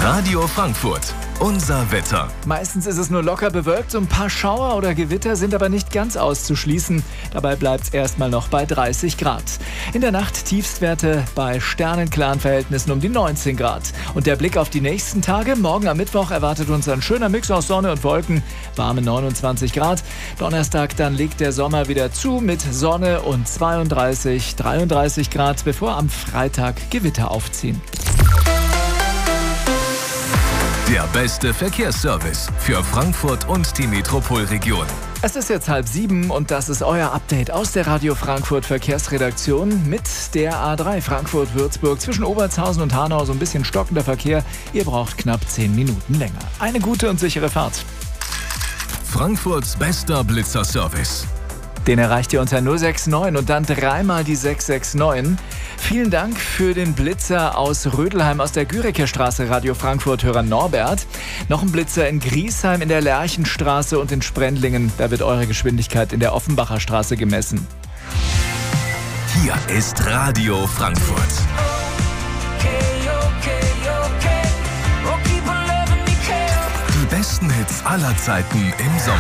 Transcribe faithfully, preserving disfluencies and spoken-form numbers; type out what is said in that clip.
Radio Frankfurt, unser Wetter. Meistens ist es nur locker bewölkt, so ein paar Schauer oder Gewitter sind aber nicht ganz auszuschließen. Dabei bleibt es erstmal noch bei dreißig Grad. In der Nacht Tiefstwerte bei sternenklaren Verhältnissen um die neunzehn Grad. Und der Blick auf die nächsten Tage. Morgen am Mittwoch erwartet uns ein schöner Mix aus Sonne und Wolken, warme neunundzwanzig Grad. Donnerstag dann legt der Sommer wieder zu mit Sonne und zweiunddreißig, dreiunddreißig Grad, bevor am Freitag Gewitter aufziehen. Der beste Verkehrsservice für Frankfurt und die Metropolregion. Es ist jetzt halb sieben und das ist euer Update aus der Radio Frankfurt Verkehrsredaktion mit der A drei Frankfurt-Würzburg. Zwischen Obertshausen und Hanau so ein bisschen stockender Verkehr. Ihr braucht knapp zehn Minuten länger. Eine gute und sichere Fahrt. Frankfurts bester Blitzerservice. Den erreicht ihr unter null sechs neun und dann dreimal die sechs sechs neun. Vielen Dank für den Blitzer aus Rödelheim aus der Gürecker Straße, Radio Frankfurt-Hörer Norbert. Noch ein Blitzer in Griesheim in der Lerchenstraße und in Sprendlingen. Da wird eure Geschwindigkeit in der Offenbacher Straße gemessen. Hier ist Radio Frankfurt. Die besten Hits aller Zeiten im Sommer.